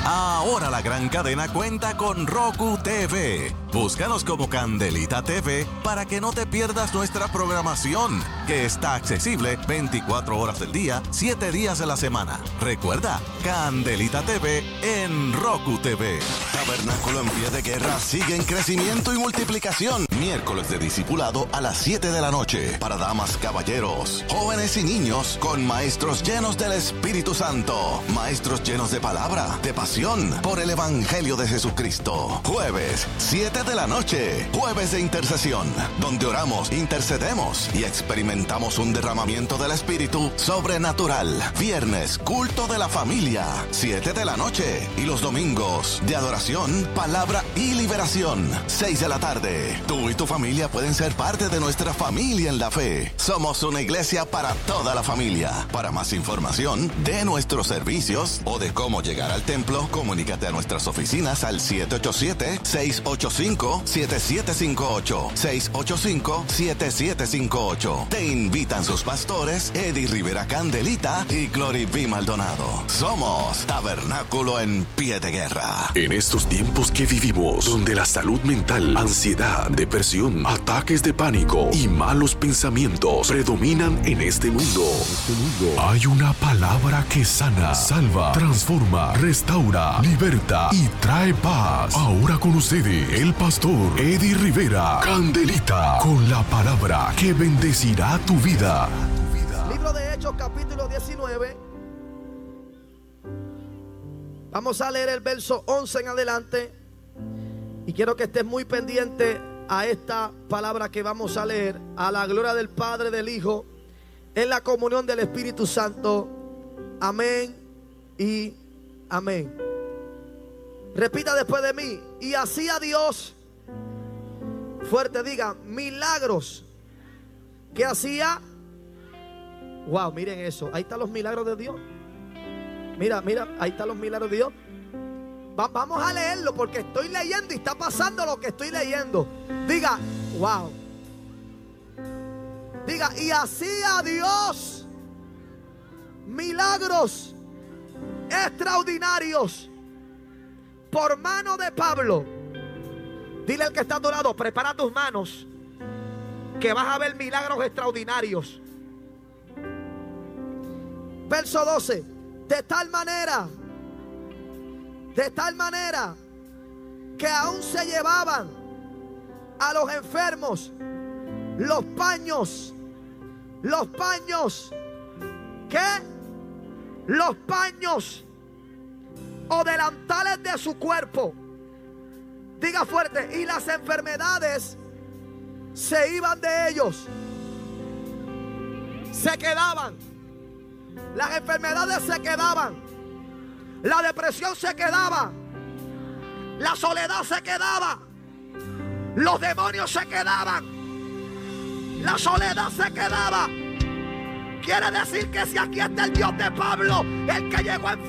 Ahora la gran cadena cuenta con Roku TV. Búscanos como Candelita TV para que no te pierdas nuestra programación, que está accesible 24 horas del día, 7 días de la semana. Recuerda, Candelita TV en Roku TV. Tabernáculo en Pie de Guerra sigue en crecimiento y multiplicación. Miércoles de discipulado a las 7 de la noche. Para damas, caballeros, jóvenes y niños, con maestros llenos del Espíritu Santo. Maestros llenos de palabra, de pasión por el Evangelio de Jesucristo. Jueves, 7 de la noche. Jueves de intercesión, donde oramos, intercedemos y experimentamos un derramamiento del Espíritu sobrenatural. Viernes, culto de la familia, 7 de la noche. Y los domingos, de adoración, palabra y liberación, 6 de la tarde. Tú y tu familia pueden ser parte de nuestra familia en la fe. Somos una iglesia para toda la familia. Para más información de nuestros servicios o de cómo llegar al templo, comunícate a nuestras oficinas al 787-685-7758. 685-7758. Te invitan sus pastores Eddie Rivera Candelita y Glory B. Maldonado. Somos Tabernáculo en Pie de Guerra. En estos tiempos que vivimos, donde la salud mental, ansiedad, depresión, ataques de pánico y malos pensamientos predominan en este mundo, hay una palabra que sana, salva, transforma, restaura, liberta y trae paz. Ahora con ustedes, el pastor Eddie Rivera Candelita, con la palabra que bendecirá tu vida. Libro de Hechos, capítulo 19. Vamos a leer el verso 11 en adelante. Y quiero que estés muy pendiente a esta palabra que vamos a leer. A la gloria del Padre, del Hijo, en la comunión del Espíritu Santo. Amén y amén. Repita después de mí. Y hacía Dios, fuerte diga, milagros. ¿Qué hacía? Wow, miren eso. Ahí están los milagros de Dios. Mira, ahí están los milagros de Dios. Vamos a leerlo porque estoy leyendo y está pasando lo que estoy leyendo. Diga, wow. Diga, y hacía Dios milagros extraordinarios por mano de Pablo. Dile al que está a tu lado, prepara tus manos, que vas a ver milagros extraordinarios. Verso 12. De tal manera que aún se llevaban a los enfermos los paños, ¿qué? Los paños o delantales de su cuerpo. Diga fuerte, y las enfermedades se iban de ellos, se quedaban. Las enfermedades se quedaban. La depresión se quedaba. La soledad se quedaba. Los demonios se quedaban. La soledad se quedaba. Quiere decir que si aquí está el Dios de Pablo, el que llegó a